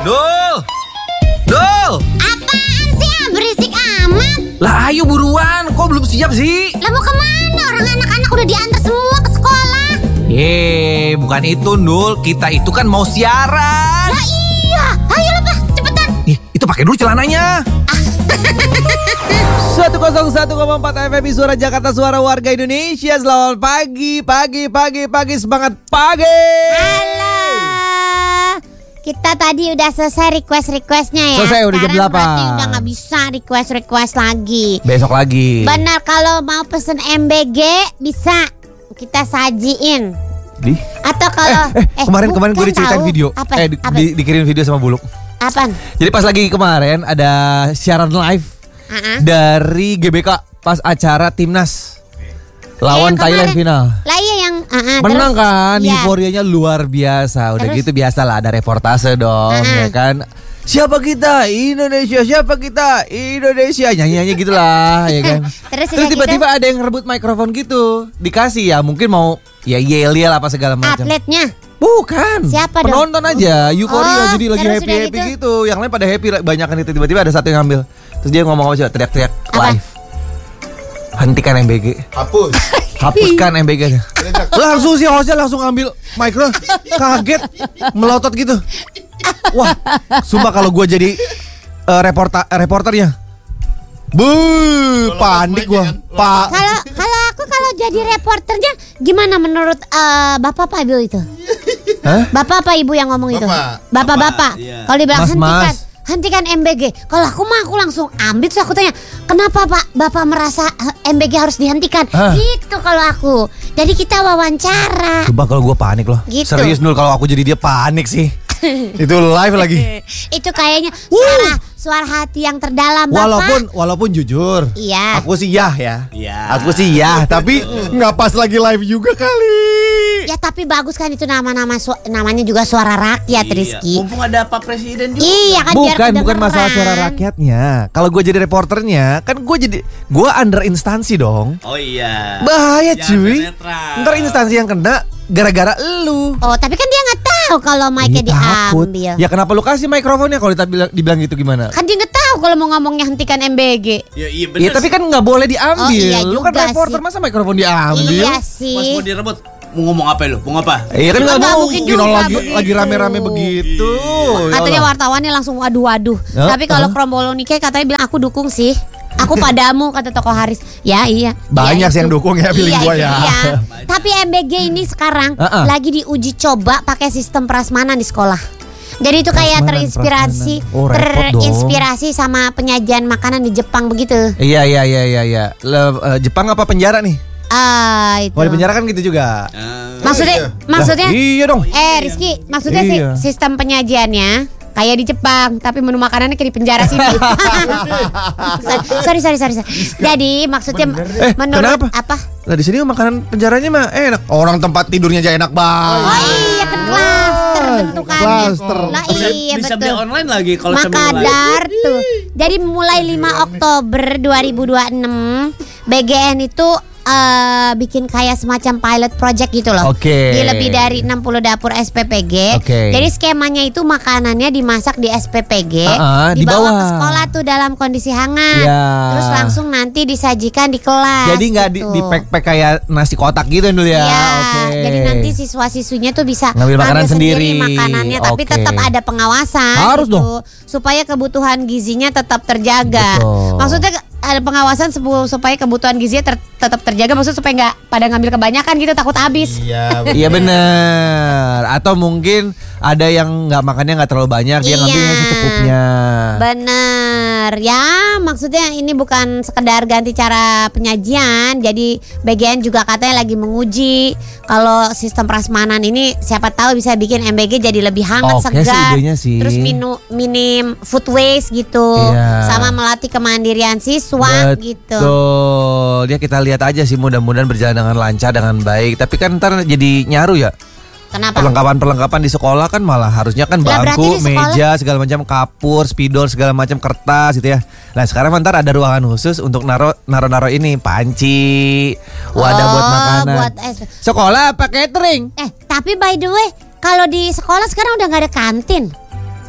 Dul! Dul! Apaan sih berisik amat? Lah ayo buruan, kok belum siap sih? Lah mau kemana? Orang anak-anak udah diantar semua ke sekolah. Bukan itu Dul, kita itu kan mau siaran. Lah iya, ayo lah Pak, cepetan. Itu pakai dulu celananya. 101,4 FM Suara Jakarta, suara warga Indonesia. Selamat pagi, semangat pagi. Halo. Kita tadi udah selesai request-requestnya ya. Selesai, udah jam 8. Sekarang berarti udah gak bisa request lagi. Besok lagi. Benar, kalau mau pesen MBG bisa kita sajiin. Atau kalau kemarin gue diceritain video. Apa? Dikirim video sama Buluk. Apaan? Jadi pas lagi kemarin ada siaran live dari GBK pas acara Timnas lawan Thailand final. Lah iya yang menang terus, kan, ya. euforianya luar biasa. Udah Terus? gitu biasalah ada reportase dong, ya kan. Siapa kita? Indonesia. Nyanyi-nyanyi gitulah, ya kan. Terus tiba-tiba ada yang rebut mikrofon gitu. Dikasih ya, mungkin mau ya yel apa segala macam. Atletnya? Bukan. Siapa dong? Penonton aja, euforia, jadi lagi terus happy udah gitu. Yang lain pada happy, banyakan itu. Tiba-tiba ada satu yang ngambil. Terus dia ngomong apa coba, teriak-teriak live. Hentikan MBG. Hapuskan MBG-nya. Langsung si hostnya langsung ambil mikro, kaget, melotot gitu. Wah, sumpah kalau gue jadi reporternya, panik gue. Pak. Kalau jadi reporternya gimana menurut Bapak Pak Ibu itu? Hah? Bapak apa Ibu yang ngomong itu? Bapak. Iya. Kalau dibilang Mas. hentikan MBG. Kalau aku langsung ambil, terus aku tanya, kenapa Pak Bapak merasa MBG harus dihentikan? Gitu kalau aku. Jadi kita wawancara. Coba kalau gue panik loh. Gitu. Serius Nul, kalau aku jadi dia panik sih. Itu live lagi. Itu kayaknya suara hati yang terdalam Bapak. Walaupun jujur, Iya. aku sih ya. Iya. Aku sih ya, tapi nggak pas lagi live juga kali. Ya tapi bagus kan itu namanya juga suara rakyat, Rizky. Mumpung ada Pak Presiden juga. Iya kan, biar Bukan kedengeran. masalah suara rakyatnya. Kalau gue jadi reporternya, kan gue under instansi dong. Oh iya. Bahaya Jangan cuy. netral. Ntar instansi yang kena gara-gara elu. Oh tapi kan dia nggak tahu kalau mic-nya Takut. diambil. Ya kenapa lu kasih mikrofonnya kalau dibilang gitu gimana? Kan dia nggak tahu kalau mau ngomongnya hentikan MBG. Ya iya Iya benar. tapi kan nggak boleh diambil. Oh, iya Lu kan juga reporter, sih. masa mikrofon diambil? Iya Pas sih. mau direbut, mau ngomong apa lu? Mau apa? Iya kan nggak Nggak mau. mungkin Gino juga lagi begitu. rame-rame begitu. Katanya Yalah. wartawannya langsung waduh. Tapi kalau Krombolonike katanya bilang aku dukung sih. Aku padamu, kata Toko Haris. Ya iya. Banyak Ya, sih yang itu. dukung ya, feeling gua ya. Iya. Tapi MBG ini sekarang lagi diuji coba pakai sistem prasmanan di sekolah. Jadi itu kayak terinspirasi, prasmanan. Oh, repot dong. terinspirasi sama penyajian makanan di Jepang begitu. Iya. Jepang apa penjara nih? Itu. Kalau di penjara kan gitu juga. Maksudnya Iya dong. Rizky, maksudnya sih Iya. sistem penyajiannya kayak di Jepang, tapi menu makanannya kayak di penjara sini. sorry. Jadi maksudnya menurut kenapa? apa? Nah di sini makanan penjaranya mah enak. Orang tempat tidurnya aja enak banget. Oh iya kan klaster bentukannya. Klaster. Lah iya Bisa beli betul. online lagi kalau Makadar tuh. Jadi mulai 5 Oktober 2026 BGN itu bikin kayak semacam pilot project gitu loh. Oke. Di lebih dari 60 dapur SPPG. Oke. Jadi skemanya itu makanannya dimasak di SPPG, di dibawa bawah. ke sekolah tuh dalam kondisi hangat. Ya. Terus langsung nanti disajikan di kelas. Jadi nggak gitu. di pack kayak nasi kotak gitu dulu ya. Iya, Oke. jadi nanti siswa-siswinya tuh bisa Ngambil makanan sendiri. makanannya, tapi Oke. tetap ada pengawasan. Harus gitu, dong. supaya kebutuhan gizinya tetap terjaga. Betul. Maksudnya ada pengawasan supaya kebutuhan gizinya tetap terjaga. Maksudnya supaya nggak pada ngambil kebanyakan gitu, takut habis. Iya bener. Atau mungkin ada yang nggak makannya nggak terlalu banyak, dia Iya. ngambilnya secukupnya. Bener ya, maksudnya ini bukan sekedar ganti cara penyajian. Jadi BGN juga katanya lagi menguji kalau sistem prasmanan ini siapa tahu bisa bikin MBG jadi lebih hangat, Oke sih segar. idenya sih. Terus minim food waste gitu. Iya. Sama melatih kemandirian siswa gitu. Betul. Ya kita lihat aja sih, mudah-mudahan berjalan dengan lancar, dengan baik. Tapi kan ntar jadi nyaru ya. Kenapa? Perlengkapan di sekolah kan malah harusnya kan Lah, berarti bangku, di sekolah- meja, segala macam, kapur, spidol, segala macam, kertas gitu ya. Nah sekarang ntar ada ruangan khusus untuk naro ini panci, wadah buat makanan. buat Sekolah apa catering? tapi by the way, kalau di sekolah sekarang udah nggak ada kantin.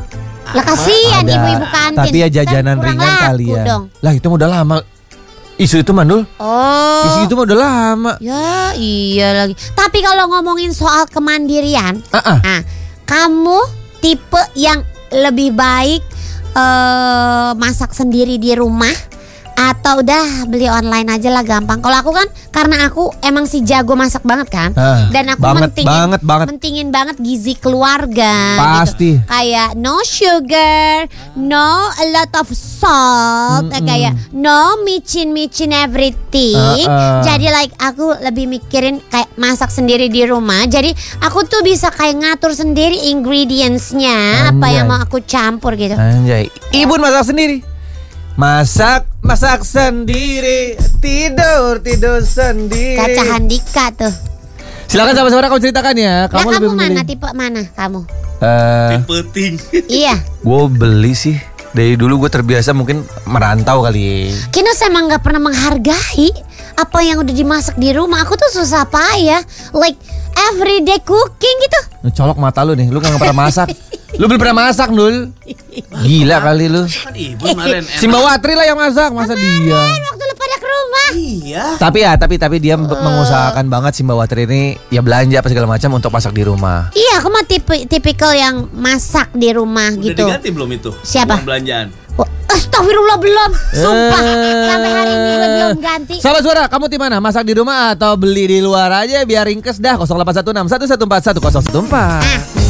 Lah kasihan Ada. ibu-ibu kantin. Tapi ya jajanan Kan kurang ringan laku kali ya. dong. Lah itu mah udah lama. Isu itu Mandul. Isu Oh. itu mah udah lama. Ya iya lagi. Tapi kalau ngomongin soal kemandirian, Ah. kamu tipe yang lebih baik masak sendiri di rumah atau udah beli online aja lah gampang. Kalau aku kan karena aku emang si jago masak banget kan, dan aku banget. mentingin banget gizi keluarga. Pasti. Gitu. Kayak no sugar, no a lot of salt, kayak no micin everything. Jadi like aku lebih mikirin kayak masak sendiri di rumah. Jadi aku tuh bisa kayak ngatur sendiri ingredientsnya apa yang mau aku campur gitu. Anjay. Ibu masak sendiri. Masak sendiri, tidur sendiri. Kaca Handika tuh. Silakan sahabat-sahabat kamu ceritakan ya. Kamu lebih mana memilih tipe mana kamu? Penting. Iya. Gue beli sih. Dari dulu gue terbiasa mungkin merantau kali. Kinos emang gak pernah menghargai apa yang udah dimasak di rumah. Aku tuh susah payah, like everyday cooking gitu. Colok mata lu nih, lu gak pernah masak. Lu belum pernah masak, Nul. Gila kali lu. Kan ibu kemarin enak. Si Mbak Watri lah yang masak, masa dia. Waktu lu pada ke rumah. Iya. Tapi dia mengusahakan banget si Mbak Watri ini ya belanja apa segala macam untuk masak di rumah. Iya, aku mah tipikal yang masak di rumah Udah gitu. diganti belum itu? Siapa? Uang belanjaan. Astagfirullah belum. Sumpah sampai hari ini gue belum ganti. Sahabat suara, kamu tim mana? Masak di rumah atau beli di luar aja biar ringkes dah. 0816 114 1014.